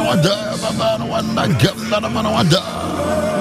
wada, baba no wanda, gam na man wada.